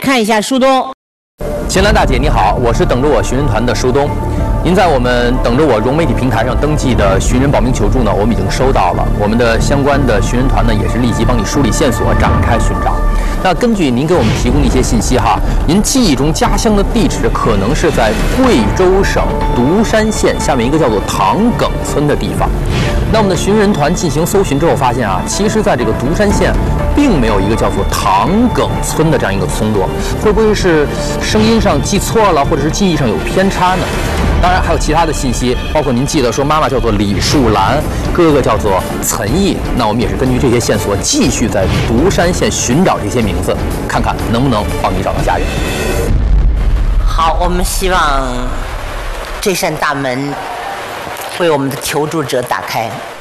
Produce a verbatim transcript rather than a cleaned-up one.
看一下舒东。 秦岚大姐你好，我是等着我寻人团的舒东。您在我们等着我融媒体平台上登记的寻人报名求助呢，我们已经收到了。我们的相关的寻人团呢，也是立即帮你梳理线索，展开寻找。那根据您给我们提供的一些信息哈，您记忆中家乡的地址可能是在贵州省独山县下面一个叫做唐埂村的地方。那我们的寻人团进行搜寻之后发现啊，其实在这个独山县并没有一个叫做唐埂村的这样一个村落，会不会是声音上记错了，或者是记忆上有偏差呢？当然还有其他的信息，包括您记得说妈妈叫做李树兰，哥哥叫做岑毅。那我们也是根据这些线索，继续在独山县寻找这些名字，看看能不能帮你找到家人。 好，我们希望这扇大门为我们的求助者打开。